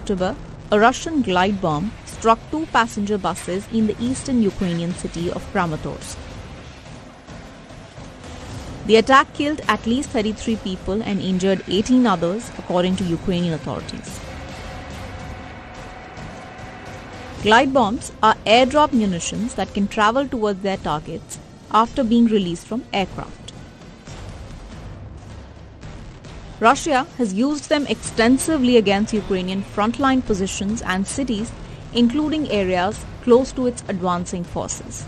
October, a Russian glide bomb struck 2 passenger buses in the eastern Ukrainian city of Kramatorsk. The attack killed at least 33 people and injured 18 others, according to Ukrainian authorities. Glide bombs are airdrop munitions that can travel towards their targets after being released from aircraft. Russia has used them extensively against Ukrainian frontline positions and cities, including areas close to its advancing forces.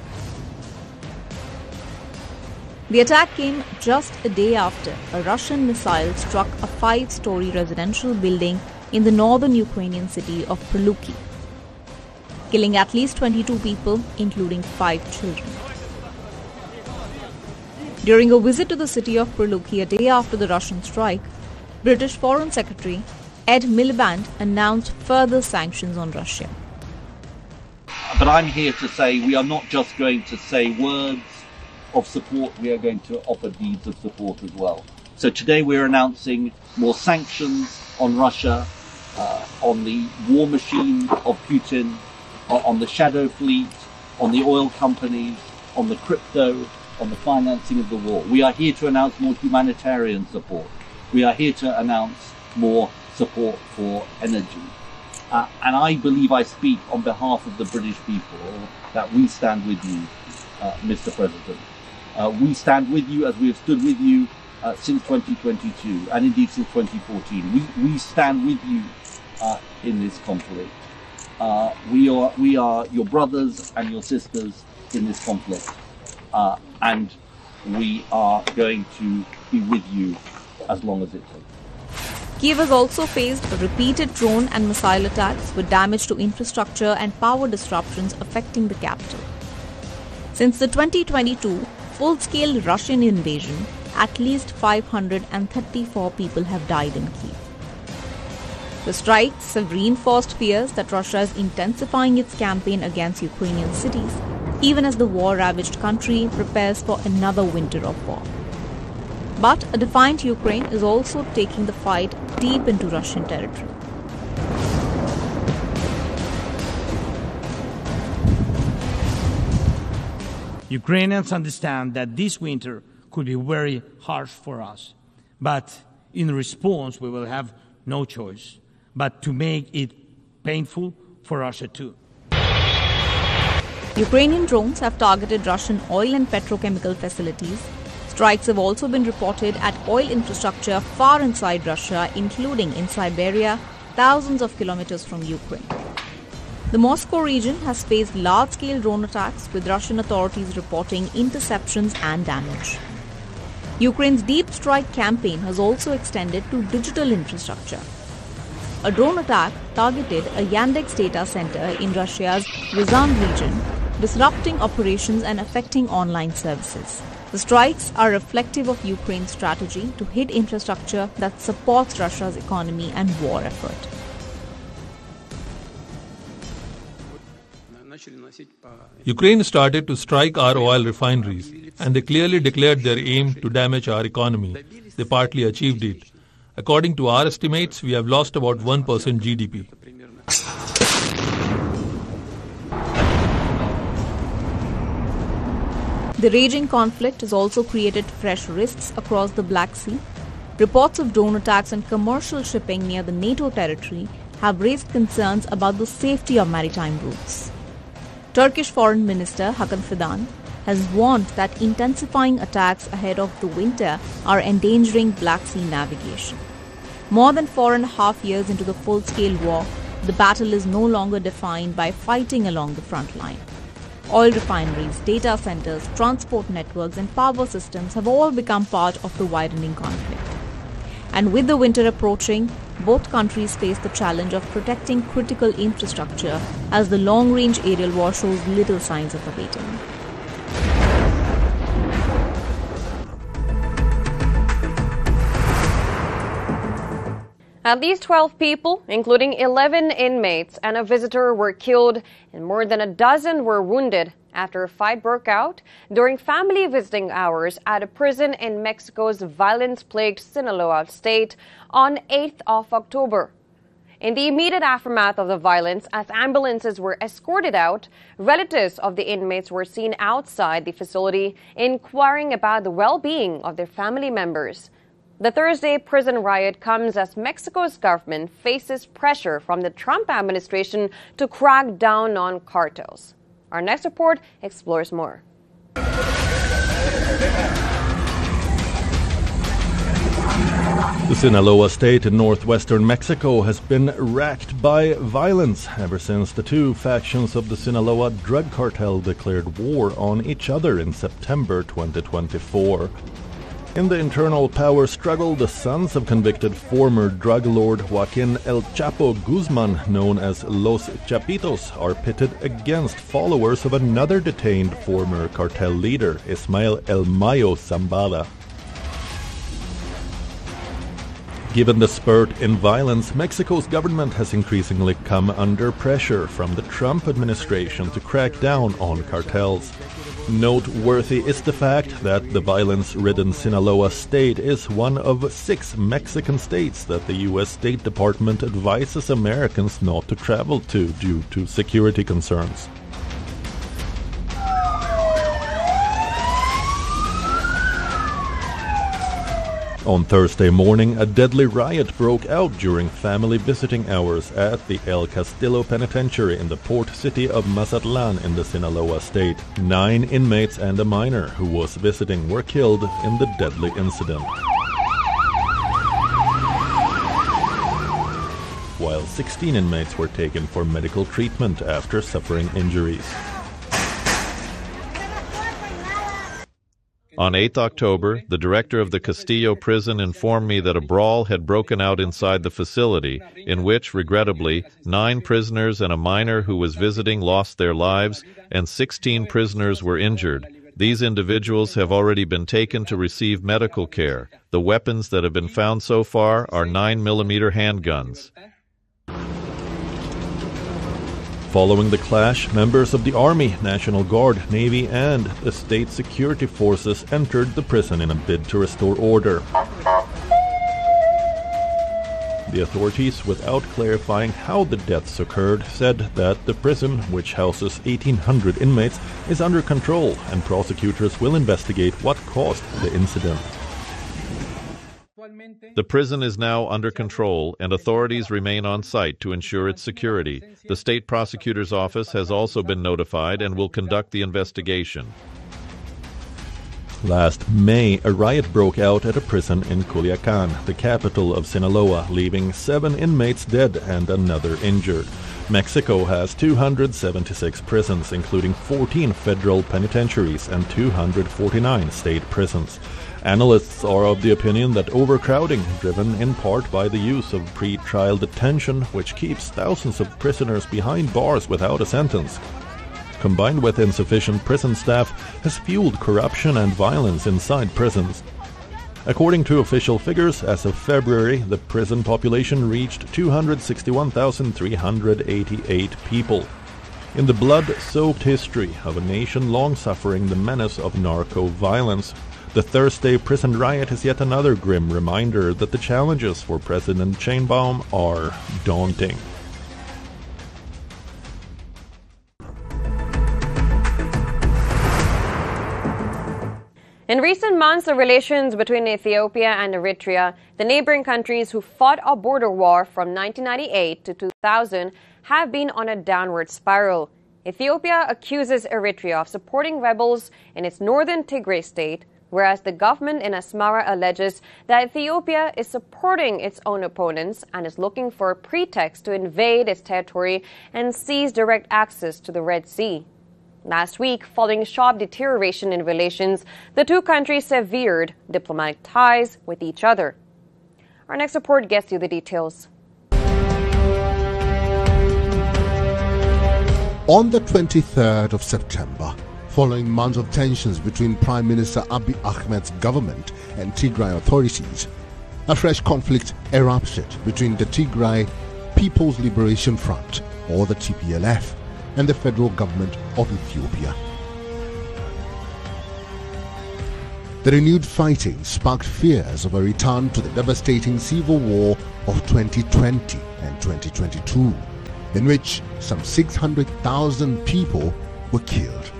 The attack came just a day after a Russian missile struck a 5-story residential building in the northern Ukrainian city of Pryluki, killing at least 22 people, including 5 children. During a visit to the city of Pryluki a day after the Russian strike, British Foreign Secretary Ed Miliband announced further sanctions on Russia. But I'm here to say we are not just going to say words of support, we are going to offer deeds of support as well. So today we're announcing more sanctions on Russia, on the war machine of Putin, on the shadow fleet, on the oil companies, on the crypto, on the financing of the war. We are here to announce more humanitarian support. We are here to announce more support for energy. And I believe I speak on behalf of the British people that we stand with you, Mr. President. We stand with you as we have stood with you since 2022 and indeed since 2014. We stand with you in this conflict. We are your brothers and your sisters in this conflict, and we are going to be with you as long as it takes. Kiev has also faced repeated drone and missile attacks with damage to infrastructure and power disruptions affecting the capital. Since the 2022 full-scale Russian invasion, at least 534 people have died in Kiev. The strikes have reinforced fears that Russia is intensifying its campaign against Ukrainian cities, even as the war-ravaged country prepares for another winter of war. But a defiant Ukraine is also taking the fight deep into Russian territory. Ukrainians understand that this winter could be very harsh for us, but in response we will have no choice but to make it painful for Russia too. Ukrainian drones have targeted Russian oil and petrochemical facilities. Strikes have also been reported at oil infrastructure far inside Russia, including in Siberia, thousands of kilometers from Ukraine. The Moscow region has faced large-scale drone attacks, with Russian authorities reporting interceptions and damage. Ukraine's deep strike campaign has also extended to digital infrastructure. A drone attack targeted a Yandex data center in Russia's Ryazan region, disrupting operations and affecting online services. The strikes are reflective of Ukraine's strategy to hit infrastructure that supports Russia's economy and war effort. Ukraine started to strike our oil refineries, and they clearly declared their aim to damage our economy. They partly achieved it. According to our estimates, we have lost about 1% GDP. The raging conflict has also created fresh risks across the Black Sea. Reports of drone attacks on commercial shipping near the NATO territory have raised concerns about the safety of maritime routes. Turkish Foreign Minister Hakan Fidan has warned that intensifying attacks ahead of the winter are endangering Black Sea navigation. More than 4.5 years into the full-scale war, the battle is no longer defined by fighting along the front line. Oil refineries, data centers, transport networks and power systems have all become part of the widening conflict. And with the winter approaching, both countries face the challenge of protecting critical infrastructure as the long-range aerial war shows little signs of abating. At least 12 people, including 11 inmates and a visitor, were killed and more than a dozen were wounded after a fight broke out during family visiting hours at a prison in Mexico's violence-plagued Sinaloa state on 8th of October. In the immediate aftermath of the violence, as ambulances were escorted out, relatives of the inmates were seen outside the facility inquiring about the well-being of their family members. The Thursday prison riot comes as Mexico's government faces pressure from the Trump administration to crack down on cartels. Our next report explores more. The Sinaloa state in northwestern Mexico has been racked by violence ever since the two factions of the Sinaloa drug cartel declared war on each other in September 2024. In the internal power struggle, the sons of convicted former drug lord Joaquin El Chapo Guzman, known as Los Chapitos, are pitted against followers of another detained former cartel leader, Ismael El Mayo Zambada. Given the spurt in violence, Mexico's government has increasingly come under pressure from the Trump administration to crack down on cartels. Noteworthy is the fact that the violence-ridden Sinaloa state is one of 6 Mexican states that the U.S. State Department advises Americans not to travel to due to security concerns. On Thursday morning, a deadly riot broke out during family visiting hours at the El Castillo Penitentiary in the port city of Mazatlan in the Sinaloa state. 9 inmates and a minor who was visiting were killed in the deadly incident, while 16 inmates were taken for medical treatment after suffering injuries. On 8 October, the director of the Castillo prison informed me that a brawl had broken out inside the facility, in which, regrettably, 9 prisoners and a minor who was visiting lost their lives, and 16 prisoners were injured. These individuals have already been taken to receive medical care. The weapons that have been found so far are 9mm handguns. Following the clash, members of the Army, National Guard, Navy, and the state security forces entered the prison in a bid to restore order. The authorities, without clarifying how the deaths occurred, said that the prison, which houses 1,800 inmates, is under control, and prosecutors will investigate what caused the incident. The prison is now under control, and authorities remain on site to ensure its security. The state prosecutor's office has also been notified and will conduct the investigation. Last May, a riot broke out at a prison in Culiacan, the capital of Sinaloa, leaving 7 inmates dead and another injured. Mexico has 276 prisons, including 14 federal penitentiaries and 249 state prisons. Analysts are of the opinion that overcrowding, driven in part by the use of pre-trial detention, which keeps thousands of prisoners behind bars without a sentence, combined with insufficient prison staff, has fueled corruption and violence inside prisons. According to official figures, as of February, the prison population reached 261,388 people. In the blood-soaked history of a nation long suffering the menace of narco-violence, the Thursday prison riot is yet another grim reminder that the challenges for President Sheinbaum are daunting. In recent months, the relations between Ethiopia and Eritrea, the neighboring countries who fought a border war from 1998 to 2000, have been on a downward spiral. Ethiopia accuses Eritrea of supporting rebels in its northern Tigray state, whereas the government in Asmara alleges that Ethiopia is supporting its own opponents and is looking for a pretext to invade its territory and seize direct access to the Red Sea. Last week, following sharp deterioration in relations, the two countries severed diplomatic ties with each other. Our next report gets you the details. On the 23rd of September, following months of tensions between Prime Minister Abiy Ahmed's government and Tigray authorities, a fresh conflict erupted between the Tigray People's Liberation Front, or the TPLF, and the federal government of Ethiopia. The renewed fighting sparked fears of a return to the devastating civil war of 2020 and 2022, in which some 600,000 people were killed.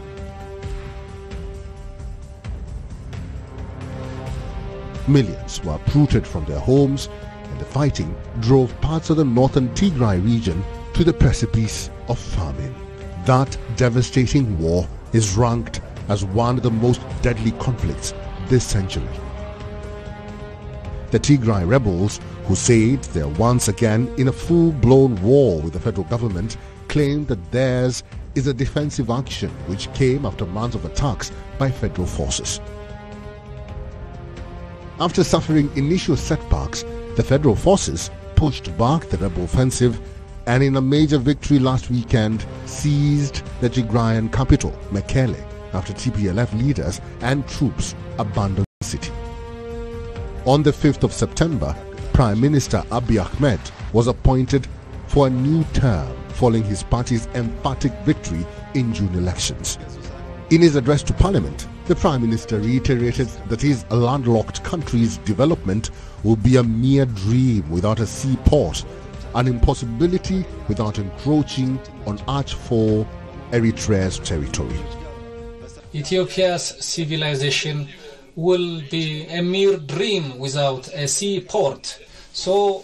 Millions were uprooted from their homes, and the fighting drove parts of the northern Tigray region to the precipice of famine. That devastating war is ranked as one of the most deadly conflicts this century. The Tigray rebels, who said they are once again in a full-blown war with the federal government, claim that theirs is a defensive action which came after months of attacks by federal forces. After suffering initial setbacks, the federal forces pushed back the rebel offensive and in a major victory last weekend seized the Tigrayan capital, Mekelle, after TPLF leaders and troops abandoned the city. On the 5th of September, Prime Minister Abiy Ahmed was appointed for a new term following his party's emphatic victory in June elections. In his address to Parliament, the Prime Minister reiterated that his landlocked country's development will be a mere dream without a seaport, an impossibility without encroaching on Arch-4 Eritrea's territory. Ethiopia's civilization will be a mere dream without a seaport. So,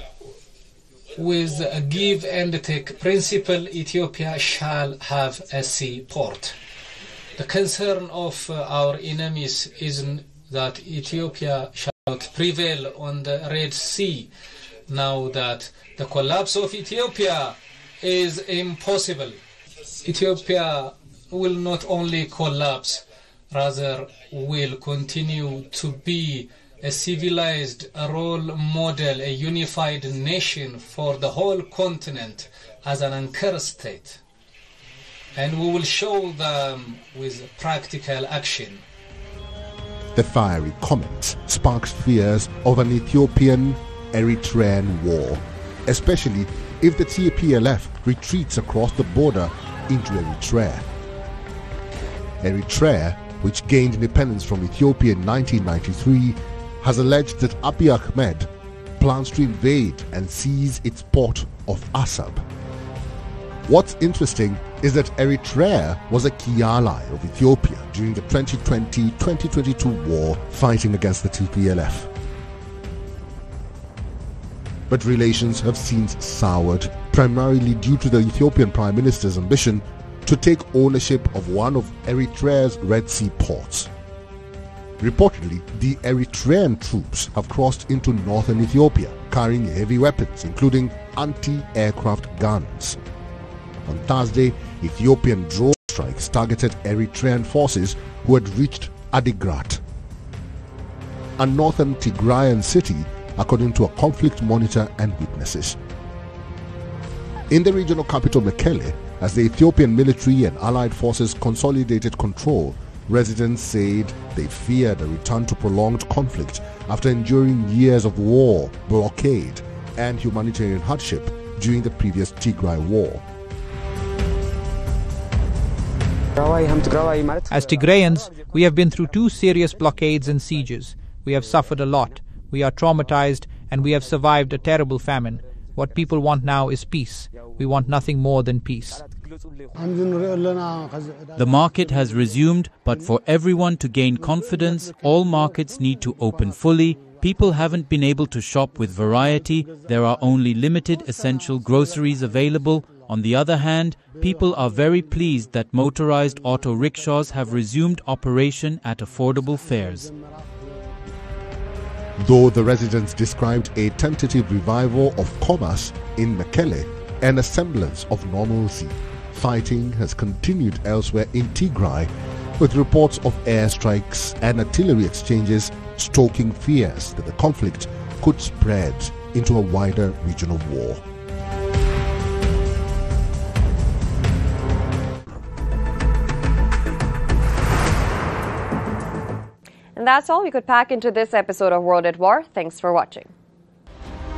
with a give and take principle, Ethiopia shall have a seaport. The concern of our enemies is that Ethiopia shall not prevail on the Red Sea, now that the collapse of Ethiopia is impossible. Ethiopia will not only collapse, rather will continue to be a civilized, a role model, a unified nation for the whole continent as an anchor state. And we will show them with practical action. The fiery comments sparked fears of an Ethiopian-Eritrean war, especially if the TPLF retreats across the border into Eritrea. Eritrea, which gained independence from Ethiopia in 1993, has alleged that Abiy Ahmed plans to invade and seize its port of Assab. What's interesting is that Eritrea was a key ally of Ethiopia during the 2020-2022 war fighting against the TPLF. But relations have since soured, primarily due to the Ethiopian Prime Minister's ambition to take ownership of one of Eritrea's Red Sea ports. Reportedly, the Eritrean troops have crossed into northern Ethiopia, carrying heavy weapons, including anti-aircraft guns. On Thursday, Ethiopian drone strikes targeted Eritrean forces who had reached Adigrat, a northern Tigrayan city, according to a conflict monitor and witnesses. In the regional capital Mekelle, as the Ethiopian military and allied forces consolidated control, residents said they feared a return to prolonged conflict after enduring years of war, blockade, and humanitarian hardship during the previous Tigray war. As Tigrayans, we have been through 2 serious blockades and sieges. We have suffered a lot. We are traumatized, and we have survived a terrible famine. What people want now is peace. We want nothing more than peace. The market has resumed, but for everyone to gain confidence, all markets need to open fully. People haven't been able to shop with variety. There are only limited essential groceries available. On the other hand, people are very pleased that motorized auto rickshaws have resumed operation at affordable fares. Though the residents described a tentative revival of commerce in Mekelle and a semblance of normalcy, fighting has continued elsewhere in Tigray, with reports of airstrikes and artillery exchanges stoking fears that the conflict could spread into a wider regional war. And that's all we could pack into this episode of World at War. Thanks for watching.